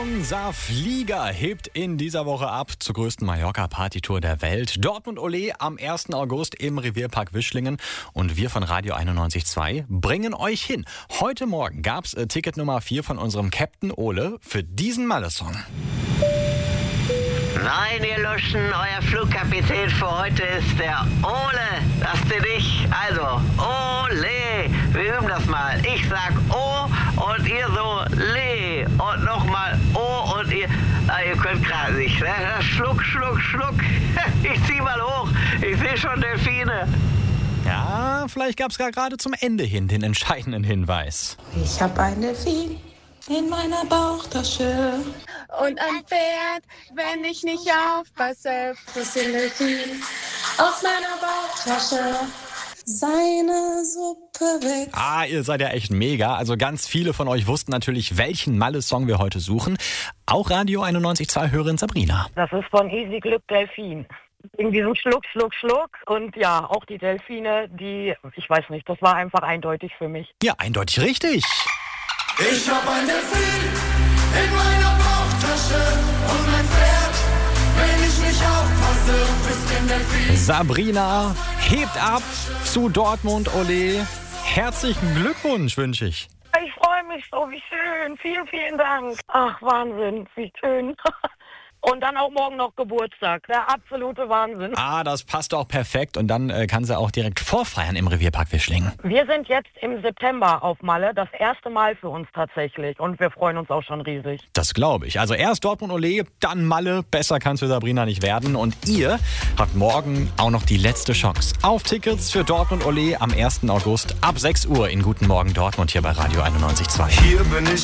Unser Flieger hebt in dieser Woche ab zur größten Mallorca-Partytour der Welt. Dortmund Ole am 1. August im Revierpark Wischlingen. Und wir von Radio 91.2 bringen euch hin. Heute Morgen gab's Ticket Nummer 4 von unserem Captain Ole für diesen Malle-Song. Nein, ihr Luschen, euer Flugkapitän für heute ist der Ole. Lasst ihr nicht. Also, Ole. Wir üben das mal. Ich sag O und ihr so Le. Und nochmal O und ihr könnt gerade nicht. Ne? Schluck, Schluck, Schluck. Ich zieh mal hoch. Ich sehe schon Delfine. Ja, vielleicht gab's gerade zum Ende hin den entscheidenden Hinweis. Ich hab ein Delfin in meiner Bauchtasche. Und ein Pferd, wenn ich nicht aufpasse. Das ist ein Delfin aus meiner Bauchtasche. Seine Suppe weg. Ah, ihr seid ja echt mega. Also ganz viele von euch wussten natürlich, welchen Malle-Song wir heute suchen. Auch Radio 91.2-Hörerin Sabrina. Das ist von Easy Glück Delfin. In diesem Schluck, Schluck, Schluck. Und ja, auch die Delfine, ich weiß nicht, das war einfach eindeutig für mich. Ja, eindeutig richtig. Ich hab ein Delfin in meiner Bauchtasche und ein Pferd, wenn ich nicht aufpasse, frisst den Delfin. Sabrina hebt ab zu Dortmund Ole. Herzlichen Glückwunsch wünsche ich. Ich freue mich so, wie schön. Vielen, vielen Dank. Ach, Wahnsinn, wie schön. Und dann auch morgen noch Geburtstag. Der absolute Wahnsinn. Ah, das passt auch perfekt. Und dann kann sie auch direkt vorfeiern im Revierpark Wischlingen. Wir sind jetzt im September auf Malle. Das erste Mal für uns tatsächlich. Und wir freuen uns auch schon riesig. Das glaube ich. Also erst Dortmund Ole, dann Malle. Besser kann es für Sabrina nicht werden. Und ihr habt morgen auch noch die letzte Chance auf Tickets für Dortmund Ole am 1. August ab 6 Uhr in Guten Morgen Dortmund hier bei Radio 91.2. Hier bin ich.